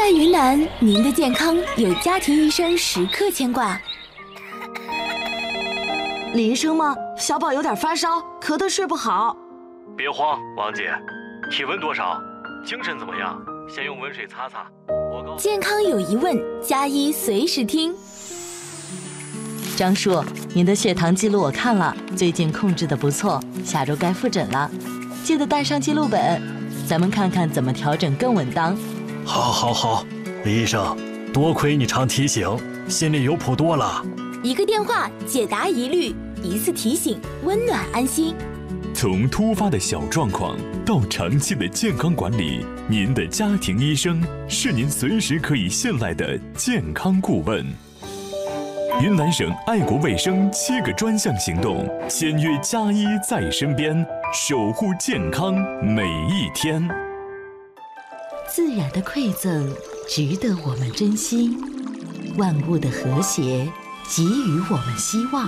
在云南，您的健康有家庭医生时刻牵挂。 李医生吗？小宝有点发烧，咳得睡不好。 别慌，王姐，体温多少？精神怎么样？先用温水擦擦。 健康有疑问，加医随时听。 张叔，您的血糖记录我看了，最近控制得不错，下周该复诊了，记得带上记录本，咱们看看怎么调整更稳当。 好，李医生，多亏你常提醒，心里有谱多了。 一个电话解答疑虑，一次提醒温暖安心。 从突发的小状况到长期的健康管理，您的家庭医生是您随时可以信赖的健康顾问。云南省爱国卫生7个专项行动，签约家医在身边，守护健康每一天。 自然的馈赠值得我们珍惜，万物的和谐给予我们希望。